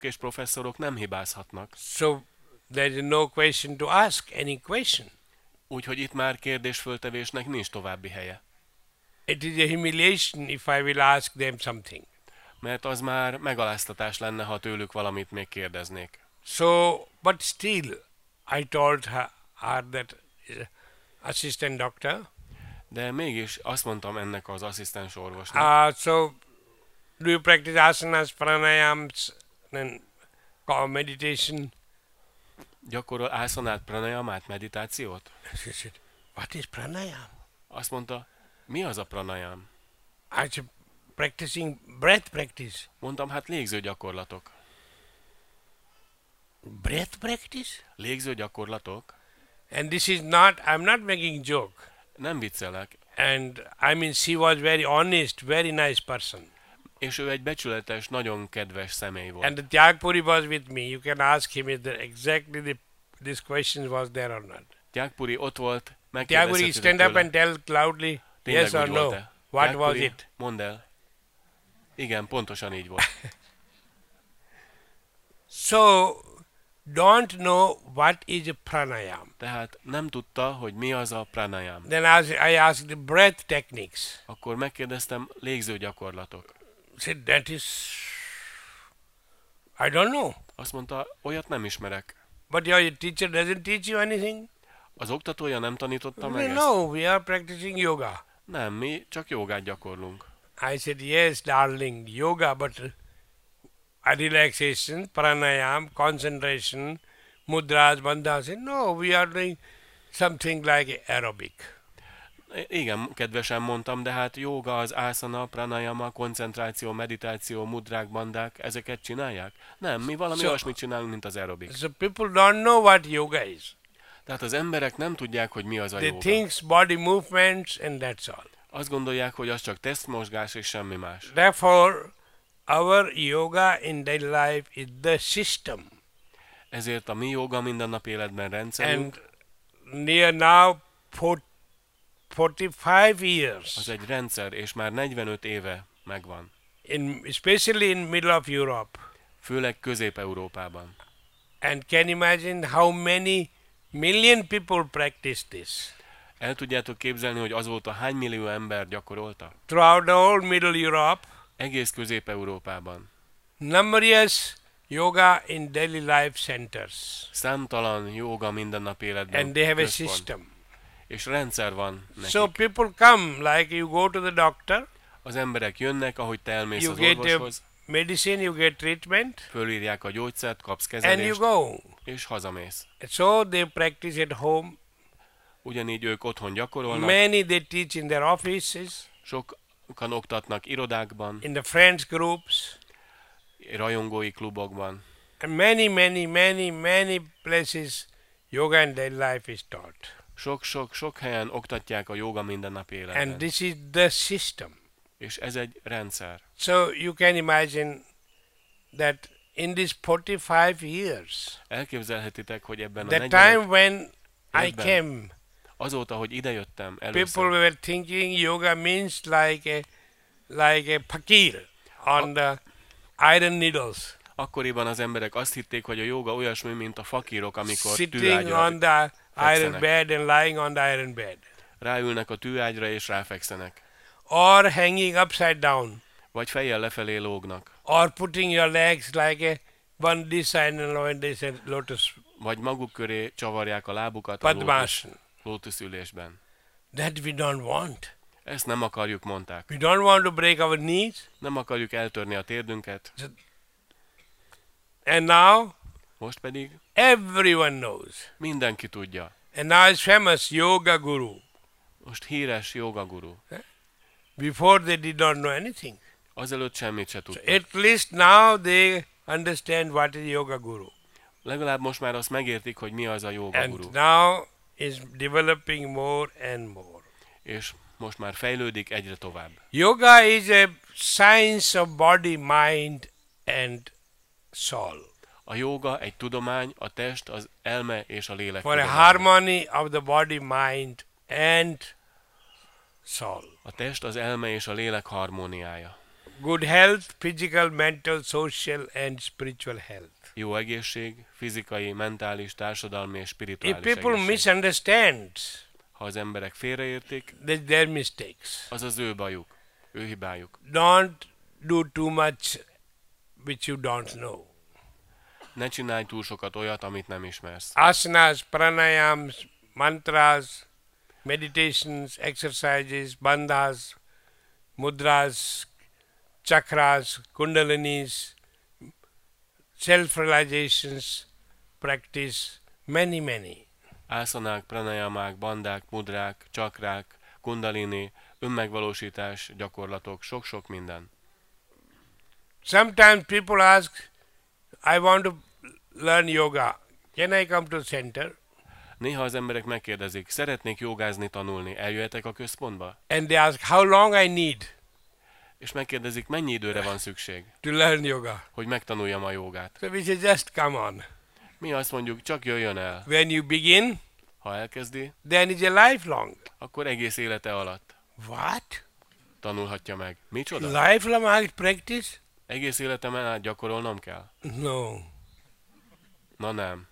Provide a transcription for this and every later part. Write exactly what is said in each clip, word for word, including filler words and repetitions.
és professzorok nem hibázhatnak. So there is no question to ask any question. Úgyhogy itt már kérdésföltevésnek nincs további helye. It is a humiliation if I will ask them something. Mert az már megaláztatás lenne, ha tőlük valamit még kérdeznék. So, but still, I told her, her that uh, assistant doctor. De mégis azt mondtam ennek az asszisztens orvosnak. Uh, so, do you practice asanas, pranayams, and meditation? Gyakorol ászanát, pranayamát, meditációt? She said, what is pranayam? Azt mondta, mi az a pranayam? I said, practicing breath practice. Mondtam, hát légző gyakorlatok. Breath practice? Légző gyakorlatok? And this is not, I'm not making joke. Nem viccelek. And I mean, she was very honest, very nice person. És ő egy becsületes, nagyon kedves személy volt. And the Tyagpuri was with me. You can ask him if the, exactly the, this question was there or not. Tyagpuri ott volt, Tyagpuri, stand up and tell loudly, tényleg yes or úgy no. volt-e? What Tyagpuri, was it? Mondd el. Igen, pontosan így volt. So, don't know what is a pranayam. Tehát nem tudta, hogy mi az a pranayam. Then as I asked the breath techniques. Akkor megkérdeztem, légző gyakorlatok. Said, that is, I don't know. Azt mondta, olyat nem ismerek. But your teacher doesn't teach you anything? Az oktatója nem tanította meg ezt? No, we are practicing yoga. Nem, mi csak jogát gyakorlunk. I said, yes, darling, yoga, but a relaxation, pranayam, concentration, mudras, bandhas. I said, no, we are doing something like aerobic. Igen, kedvesen mondtam, de hát jóga, az ászana, pranayama, koncentráció, meditáció, mudrák, bandák, ezeket csinálják? Nem, mi valami So- olyasmit csinálunk, mint az aerobik. So people don't know what yoga is. Tehát az emberek nem tudják, hogy mi az a They jóga. think body movements and that's all. Azt gondolják, hogy az csak testmozgás és semmi más. Therefore, our yoga in daily life is the system. Ezért a mi joga mindennapi életben rendszerünk, And near now, for forty-five years, az egy rendszer, és már negyvenöt éve megvan. in, especially in middle of Europe. Főleg Közép-Európában. And can you imagine how many million people practice this? El tudjátok képzelni, hogy azóta hány millió ember gyakorolta? Throughout the whole Middle Europe, Egész Közép-Európában. numerous yoga in daily life centers. Számtalan jóga mindennapi életben And they have a központ. system. És rendszer van nekik. So people come, like you go to the doctor, Az emberek jönnek, ahogy te elmész you az get a orvoshoz, medicine, you get treatment, fölírják a gyógyszert, kapsz and you kezelést, go. és hazamész. So they practice at home. Ugyanígy ők otthon gyakorolnak, Many they teach in their offices, sokan oktatnak irodákban, in the friends groups, rajongói klubokban, and many, many, many, many places yoga and daily life is taught. sok-sok-sok helyen oktatják a jóga mindennapi And életben. this is the system. És ez egy rendszer. So you can imagine that in these forty-five years, Elképzelhetitek, hogy ebben a the negyvenöt time when I évben, came, azóta, hogy idejöttem people először, were thinking yoga means like a like a fakir on the iron needles, akkoriban az emberek azt hitték, hogy a jóga olyasmi, mint a fakírok, amikor sitting tűágyra on the iron fekszenek. bed and lying on the iron bed, ráülnek a tűágyra és ráfekszenek. or hanging upside down, Vagy fejjel lefelé lógnak. or putting your legs like a one this side and one this side, lotus Vagy maguk köré csavarják a lábukat a lótusz, padmasana. lótuszülésben. That we don't want. Ezt nem akarjuk, mondták. We don't want to break our knees. Nem akarjuk eltörni a térdünket. And now Most pedig everyone knows. mindenki tudja. And now it's famous yoga guru. Most híres jogaguru. Before they did not know anything. Azelőtt semmit se So tudtak. at least now they understand what is yoga guru. Legalább most már azt megértik, hogy mi az a jogaguru. And now is developing more and more. És most már fejlődik egyre tovább. Yoga is a science of body, mind and soul. A jóga egy tudomány, a test, az elme és a lélek For a tudománya. harmony of the body, mind and soul. A test, az elme és a lélek harmóniája. Good health, physical, mental, social and spiritual health. Jó egészség, fizikai, mentális, társadalmi és If spirituális people egészség. misunderstand, Ha az emberek félreértik, that's their mistakes. az az ő bajuk, ő hibájuk. Don't do too much which you don't know. Ne csinálj túl sokat olyat, amit nem ismersz. Asanas, pranayams, mantras, meditations, exercises, bandhas, mudras, chakras, kundalinis, self-realizations, practice, many, many. Ászanák, pranayamák, bandák, mudrák, csakrák, kundalini, önmegvalósítás, gyakorlatok, sok-sok minden. Sometimes people ask, I want to learn yoga. Can I come to center? Néha az emberek megkérdezik, szeretnék jogázni, tanulni, eljöhetek a központba? And they ask, how long I need És megkérdezik, mennyi időre van szükség, to learn yoga? hogy megtanuljam a jogát. So we say, just come on. Mi azt mondjuk, csak jöjjön el. When you begin, Ha elkezdi, then it's a lifelong. akkor egész élete alatt What? tanulhatja meg. Micsoda? Lifelong practice? Egész életemen át gyakorolnom kell? No. Na nem.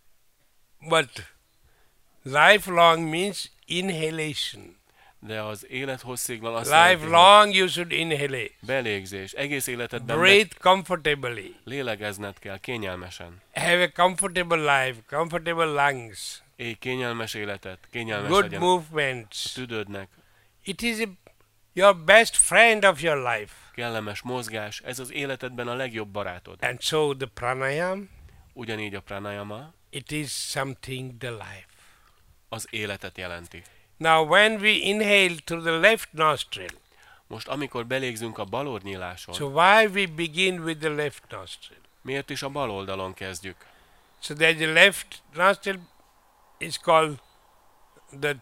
But lifelong means inhalation. De az élethossziglan azt jelenti, hogy Lifelong you should inhale. belégzés. Egész életedben Breathe comfortably. lélegezned kell, kényelmesen. Have a comfortable life, comfortable lungs, Élj kényelmes életet, kényelmes good legyen movements. tüdődnek, It is a, your best friend of your life. kellemes mozgás, ez az életedben a legjobb barátod. And so the pranayam, Ugyanígy a pranayama it is something the life. az életet jelenti. Now when we inhale through the left nostril, Most amikor belégzünk a bal ornyíláson, so why we begin with the left nostril? miért is a bal oldalon kezdjük? So there's the left nostril is called the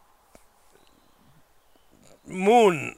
moon,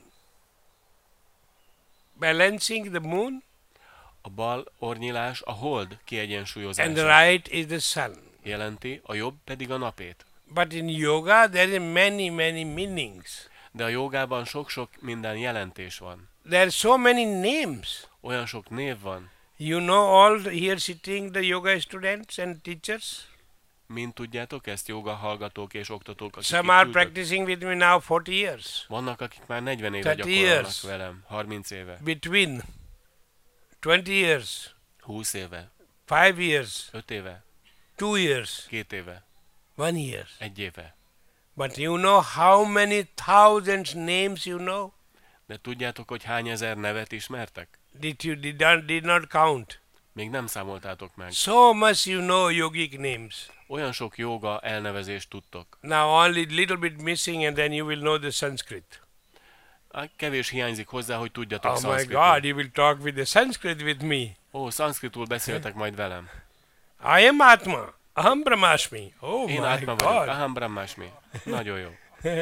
balancing the moon, A bal ornyílás a hold and the kiegyensúlyozása right is the sun. jelenti, a jobb pedig a napét. But in yoga there are many, many meanings. De a jogában sok-sok minden jelentés van. There are so many names. Olyan sok név van. You know all here sitting the yoga students and teachers? Mint tudjátok ezt, joga hallgatók és oktatók, akik Some itt are ültök? practicing with me now forty years. Vannak, akik már negyven éve thirty gyakorolnak years. velem, harminc éve, Between twenty years, húsz éve, five years, öt éve, two years, két éve, one year. egy éve. But you know how many thousands names you know? De tudjátok, hogy hány ezer nevet ismertek? Did you did not, did not count? Még nem számoltátok meg. So much you know yogic names. Olyan sok joga elnevezést tudtok. Now only little bit missing and then you will know the Sanskrit. Á, Kevés hiányzik hozzá, hogy tudjatok Oh my szanszkritul. God, you will talk with the Sanskrit with me. Ó, szanszkritul beszéltek majd velem. I am Atma. Aham Brahmasmi. Oh Én my átma vagyok. God. Aham Brahmasmi. Nagyon jó.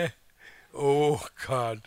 Oh God.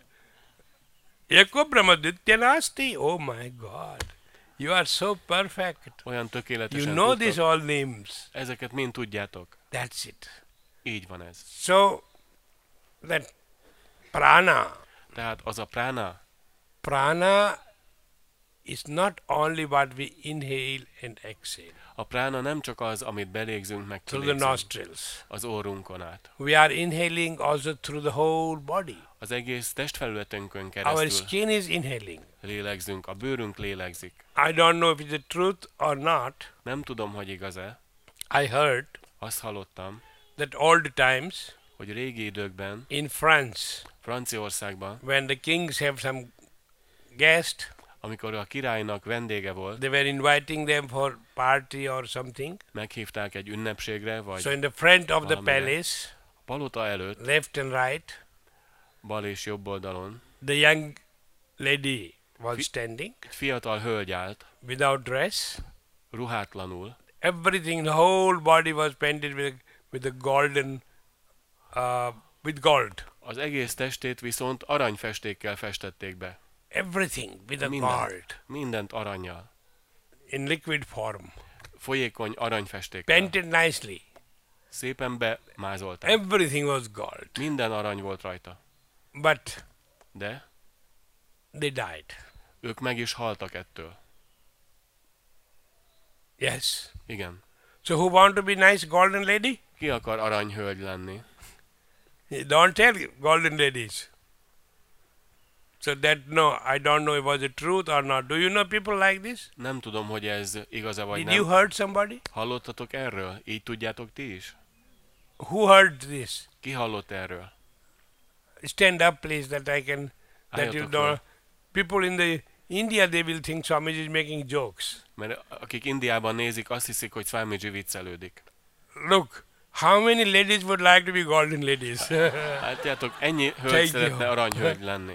Eko Brahmaditya Nasti. Oh my God. You are so perfect. Olyan tökéletesen You know tudtok. these all names. Ezeket mind tudjátok. That's it. Így van ez. So that prana, Tehát az a prána, prana is not only what we inhale and exhale a prána nem csak az, amit belégzünk, meg through the kilégzünk nostrils. az orrunkon át. We are inhaling also through the whole body. Az egész testfelületünkön Our keresztül skin is inhaling. lélegzünk, a bőrünk lélegzik. I don't know if it's the truth or not. Nem tudom, hogy igaz-e. I heard Azt hallottam, that old times hogy régi időkben in France, Franciaországban, when the kings have some guest, amikor a királynak vendége volt, they were inviting them for party or something. meghívták egy ünnepségre, vagy So in the front of the valamire. palace, a palota előtt, left and right, bal és jobb oldalon, the young lady was Fi- standing egy fiatal hölgy állt, without dress. ruhátlanul, Everything, the whole body was painted with with the golden, uh, with gold. az egész testét viszont aranyfestékkel festették be. Everything with the Mindent, gold mindent aranyjal. in liquid form, Folyékony aranyfestékkel. painted nicely. Szépen bemázolták. Everything was gold. Minden arany volt rajta. But De they died. Ők meg is haltak ettől. Yes. Igen. So who want to be nice golden lady? Ki akar aranyhölgy lenni? Don't tell golden ladies. So that, no, I don't know if it was the truth or not. Do you know people like this? Nem tudom, hogy ez igaz-e vagy Did you nem. heard somebody? Hallottatok erről? Így tudjátok ti is? Who heard this? Ki hallott erről? Stand up, please, that I can, that you Álljatok don't. föl. People in the India, they will think Swamiji is making jokes. Mert akik Indiában nézik, azt hiszik, hogy Swamiji viccelődik. Look, how many ladies would like to be golden ladies? Látjátok, ennyi hölgy Thank szeretne you. aranyhölgy lenni.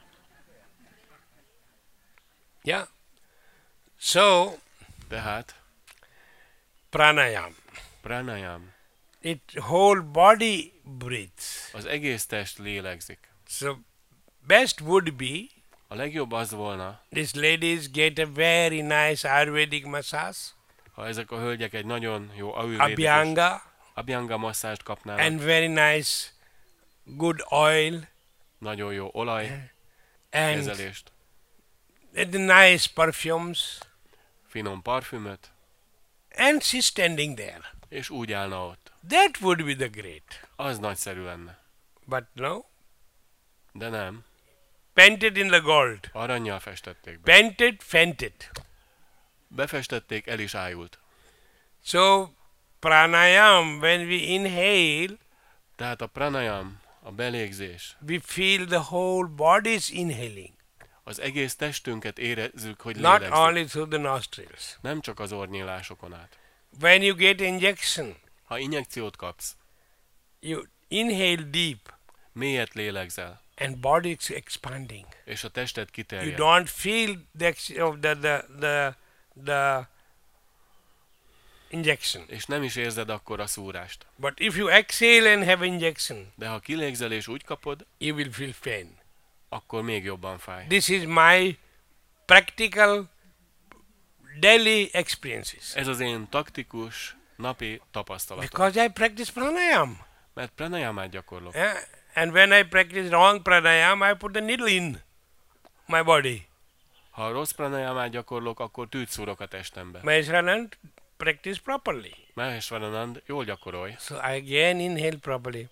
Yeah. So, Tehát pranayam. pranayam. It whole body breathes. Az egész test lélegzik. So, best would be A legjobb az volna, these ladies get a very nice Ayurvedic massage, ha ezek a hölgyek egy nagyon jó ayurvédikus abhyanga, abhyanga masszást kapnának, and very nice good oil, nagyon jó olaj, and kezelést, the nice perfumes, finom parfümöt, and she's standing there. és úgy állna ott. That would be the great. Az nagyszerű lenne. But no, De nem. painted in the gold. Arannyal festették be. Painted, fainted. Befestették, el is ájult. So, pranayam, when we inhale, Tehát a pranayam, a belégzés, we feel the whole body is inhaling, az egész testünket érezzük, hogy not lélegzik. only through the nostrils. Nem csak az ornyílásokon át. When you get injection, Ha injekciót kapsz, you inhale deep mélyet lélegzel, and body is expanding. és a tested You kiterjed. don't feel the, ex- of the, the, the, the injection. És nem is érzed akkor a szúrást. But if you exhale and have injection, De ha kilégzel és úgy kapod, you will feel pain. akkor még jobban fáj. This is my practical daily experiences. Ez az én taktikus, napi tapasztalatom. Because I practice pranayam. Mert pranayamát gyakorlok. Yeah? And when I practice wrong pranayam, I put the needle in my body. Ha rossz pranayamát gyakorlok, akkor tűt szúrok a testembe. Maheshwaranand practice properly. Maheshwaranand, jól gyakorolj. So I again inhale properly.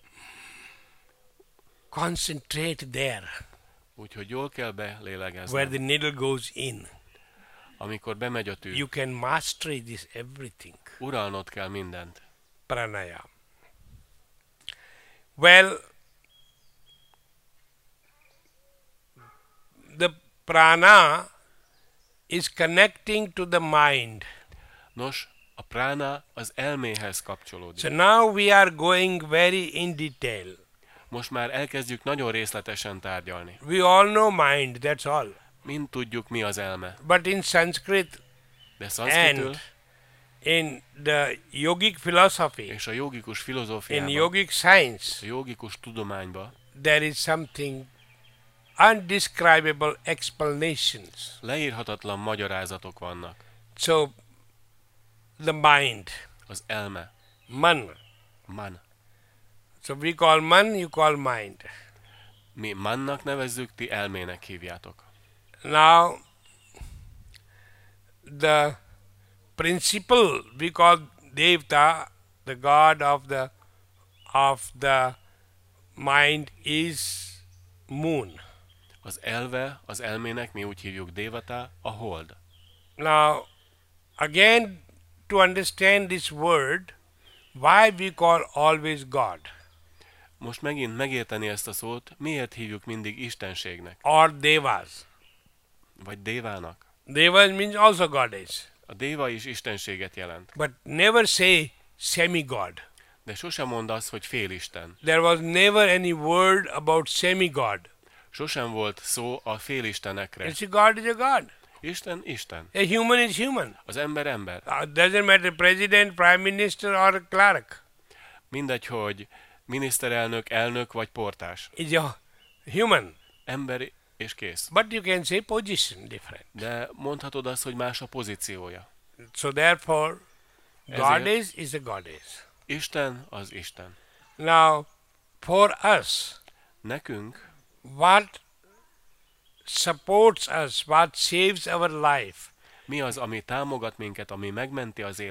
Concentrate there Úgyhogy jól kell where belélegezni. the needle goes in. Amikor bemegy a tű, You can master this everything. uralnod kell mindent. Pranayam. Well, the prana is connecting to the mind. Nos, a prána az elméhez kapcsolódik. So now we are going very in detail. Most már elkezdjük nagyon részletesen tárgyalni. We all know mind, that's all. Mind tudjuk, mi az elme. But in Sanskrit De szanszkritül and in the yogic philosophy, és a jogikus in filozófiában, yogic science, a jogikus tudományban there is something undescribable explanations. leírhatatlan magyarázatok vannak. So, the mind, Az elme, man. man. So we call man, you call mind. Mi mannak nevezzük, ti elmének hívjátok. Now, the principle we call Devta, the god of the of the mind, is moon. Az elve, az elmének mi úgy hívjuk Devata, a hold. Now, again, to understand this word, why we call always God Most megint megérteni ezt a szót, miért hívjuk mindig istenségnek, or Devas. vagy Dévának. Devas means also goddess, A Déva is istenséget jelent, but never say semi-god. de sosem mond azt, hogy félisten. There was never any word about semi-god. Sosem volt szó a félistenekre. It's a God is a God. Isten, Isten. A human is human. Az ember, ember. Uh, doesn't matter president, prime minister or clerk. Mindegy, hogy miniszterelnök, elnök vagy portás. Is a human. Ember és kész. But you can say position different. De mondhatod azt, hogy más a pozíciója. So therefore, Ezért- goddess is a goddess. Isten az Isten. Now, for us, Nekünk what supports us, what saves our life. Mi az, ami támogat minket, ami megmenti az